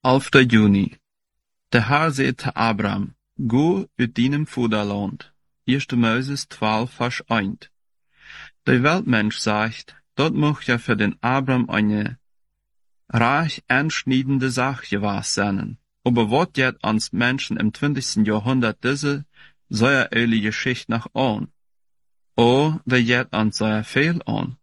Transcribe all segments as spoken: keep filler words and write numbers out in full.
elfter Juni. Der Herr sagt zu Abraham, Go uit deinem Vaterland. erster Moses zwölf, Vers eins. Der Weltmensch sagt, dort muss ja für den Abraham eine reich anschneidende Sache gewesen sein. Aber was jetzt uns Menschen im zwanzigsten Jahrhundert diese sehr early Geschichte nach an? Oh, wer jetzt uns sehr viel an?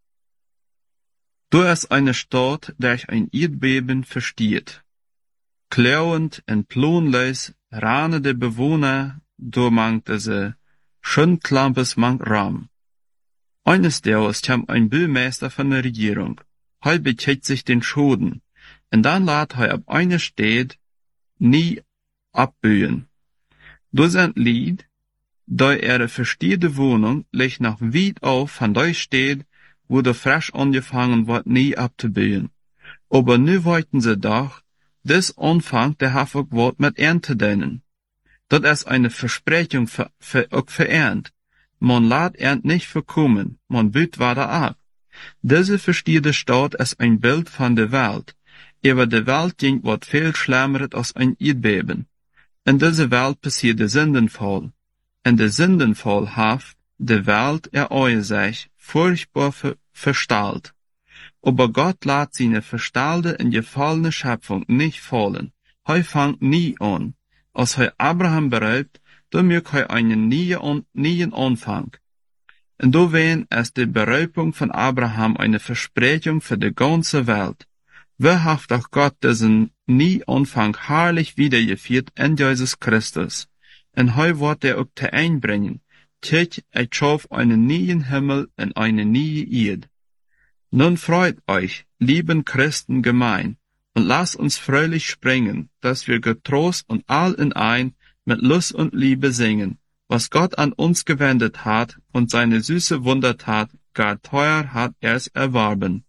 Du ist eine Stadt, der ich ein Erdbeben versteht. Klauend und planlos rane de Bewohner, du mangt diese schönklampes mangt Raum. Eines Tages kam ein Bürgermeister von der Regierung. Er bekägt sich den Schulden, und dann lässt er ab einer Stadt nie abbühen. Du sind Lied, da ihre verstehende Wohnung liegt noch weit auf von der Stadt, wo du frisch angefangen wird, nie abzubühen. Aber nu wollten sie doch, des Anfang der Hafok Wort mit Ernte dienen. Das ist eine Versprechung für, für, auch für Ernt. Man lässt Ernt nicht verkommen, man büht weiter ab. Diese verstehende Stadt ist ein Bild von der Welt. Aber die Welt ging wat viel schlimmer als ein Erdbeben. In dieser Welt passiert der Sündenfall. In der Sündenfall haft die Welt ereue sich furchtbar ver verstahlt. Aber Gott lässt seine verstahlte und gefallene Schöpfung nicht fallen. Er fängt nie an. Als er Abraham beraubt, dann mögt er einen neuen, neuen Anfang. Und da wen ist die Beraubung von Abraham eine Versprechung für die ganze Welt. Wer hat auch Gott diesen nie Anfang herrlich wiedergeführt in Jesus Christus. Und heu wird er auch zu einbringen. Tich, er schuf einen neuen Himmel und eine neue Erde. Nun freut euch, lieben Christen gemein, und lasst uns fröhlich springen, dass wir getrost und all in ein mit Lust und Liebe singen, was Gott an uns gewendet hat und seine süße Wundertat gar teuer hat er's erworben.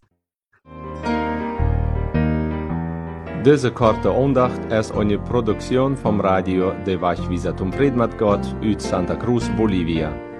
Diese korte Andacht ist eine Produktion vom Radio de Vachvisatum Predmat Gott uit Santa Cruz, Bolivia.